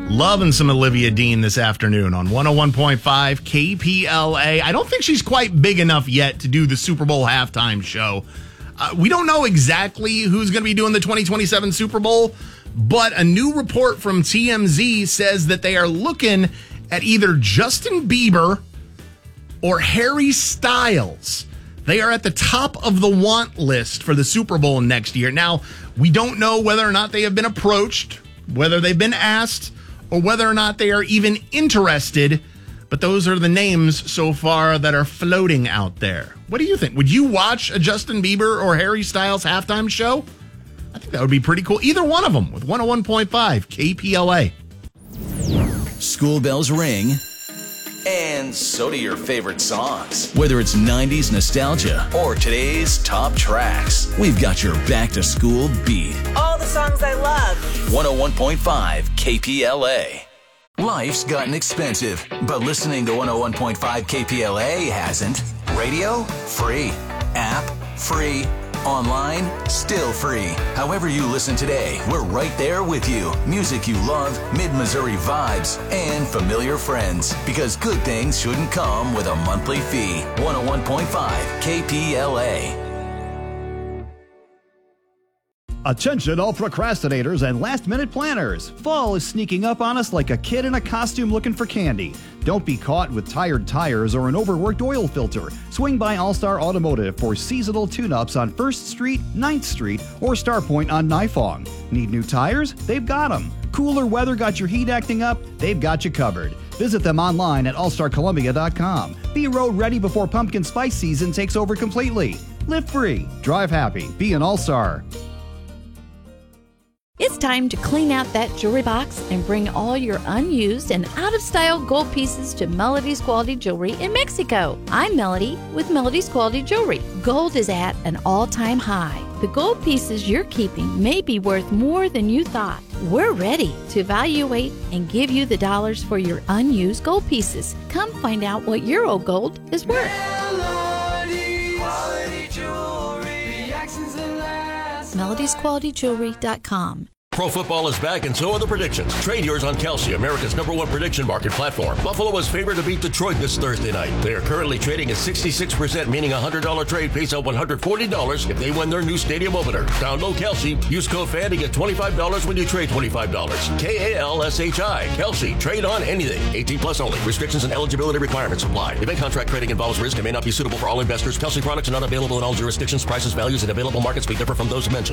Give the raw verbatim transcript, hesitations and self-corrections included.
Loving some Olivia Dean this afternoon on one oh one point five K P L A. I don't think she's quite big enough yet to do the Super Bowl halftime show. Uh, we don't know exactly who's going to be doing the twenty twenty-seven Super Bowl, but a new report from T M Z says that they are looking at either Justin Bieber or Harry Styles. They are at the top of the want list for the Super Bowl next year. Now, we don't know whether or not they have been approached, whether they've been asked, or whether or not they are even interested, but those are the names so far that are floating out there. What do you think? Would you watch a Justin Bieber or Harry Styles halftime show? I think that would be pretty cool. Either one of them with one oh one point five K P L A. School bells ring. And so do your favorite songs. Whether it's nineties nostalgia or today's top tracks, we've got your back-to-school beat. All the songs I love. one oh one point five K P L A. Life's gotten expensive, but listening to one oh one point five K P L A hasn't. Radio? Free. App? Free. Online? Still free. However you listen today, we're right there with you. Music you love, mid-Missouri vibes, and familiar friends. Because good things shouldn't come with a monthly fee. one oh one point five K P L A. Attention all procrastinators and last-minute planners. Fall is sneaking up on us like a kid in a costume looking for candy. Don't be caught with tired tires or an overworked oil filter. Swing by All-Star Automotive for seasonal tune-ups on first street, ninth street, or Starpoint on Nifong. Need new tires? They've got them. Cooler weather got your heat acting up? They've got you covered. Visit them online at all star columbia dot com. Be road ready before pumpkin spice season takes over completely. Live free, drive happy, be an All-Star. It's time to clean out that jewelry box and bring all your unused and out-of-style gold pieces to Melody's Quality Jewelry in Mexico. I'm Melody with Melody's Quality Jewelry. Gold is at an all-time high. The gold pieces you're keeping may be worth more than you thought. We're ready to evaluate and give you the dollars for your unused gold pieces. Come find out what your old gold is worth. Melody's Quality Jewelry. Reactions that last. melodies quality jewelry dot com. Pro football is back, and so are the predictions. Trade yours on Kelsey, America's number one prediction market platform. Buffalo is favored to beat Detroit this Thursday night. They are currently trading at sixty-six percent, meaning a one hundred dollars trade pays out one hundred forty dollars if they win their new stadium opener. Download Kelsey. Use code FAN to get twenty-five dollars when you trade twenty-five dollars. K A L S H I. Kelsey. Trade on anything. eighteen plus only. Restrictions and eligibility requirements apply. Event contract trading involves risk and may not be suitable for all investors. Kelsey products are not available in all jurisdictions. Prices, values, and available markets may differ from those mentioned.